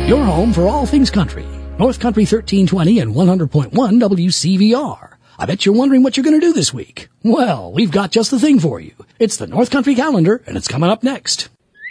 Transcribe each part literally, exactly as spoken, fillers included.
Your home for all things country. North Country thirteen twenty and one hundred point one W C V R. I bet you're wondering what you're going to do this week. Well, we've got just the thing for you. It's the North Country Calendar, and it's coming up next.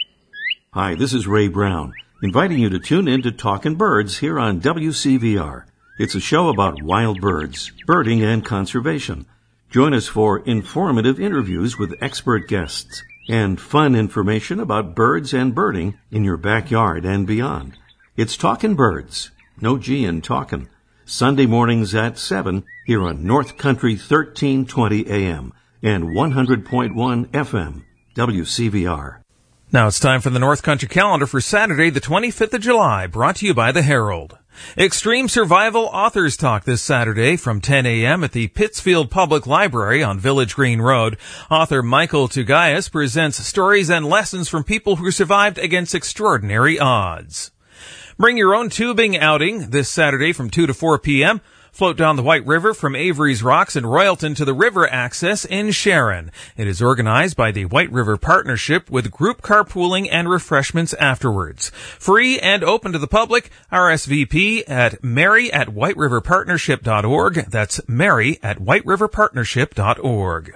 Hi, this is Ray Brown, inviting you to tune in to Talkin' Birds here on W C V R. It's a show about wild birds, birding, and conservation. Join us for informative interviews with expert guests and fun information about birds and birding in your backyard and beyond. It's Talkin' Birds, no G in talkin', Sunday mornings at seven here on North Country thirteen twenty A M and one hundred point one F M, W C V R. Now it's time for the North Country Calendar for Saturday, the twenty-fifth of July, brought to you by the Herald. Extreme Survival Authors Talk this Saturday from ten A M at the Pittsfield Public Library on Village Green Road. Author Michael Tugayas presents stories and lessons from people who survived against extraordinary odds. Bring your own tubing outing this Saturday from two to four P M Float down the White River from Avery's Rocks in Royalton to the river access in Sharon. It is organized by the White River Partnership with group carpooling and refreshments afterwards. Free and open to the public. R S V P at Mary at white river partnership dot org. That's Mary at white river partnership dot org.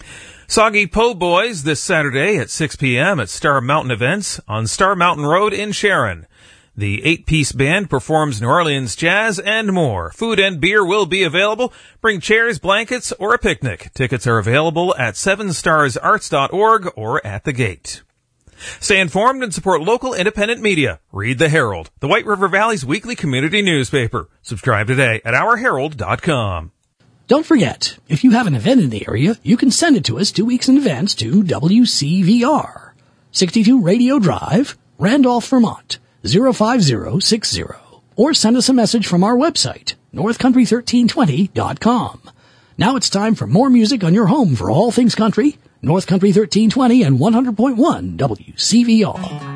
Soggy Po' Boys this Saturday at six P M at Star Mountain Events on Star Mountain Road in Sharon. The eight-piece band performs New Orleans jazz and more. Food and beer will be available. Bring chairs, blankets, or a picnic. Tickets are available at seven stars arts dot org or at the gate. Stay informed and support local independent media. Read the Herald, the White River Valley's weekly community newspaper. Subscribe today at our herald dot com. Don't forget, if you have an event in the area, you can send it to us two weeks in advance to W C V R, sixty-two Radio Drive, Randolph, Vermont, zero five zero six zero, or send us a message from our website, north country thirteen twenty dot com. Now it's time for more music on your home for all things country, North Country thirteen twenty and one hundred point one W C V R.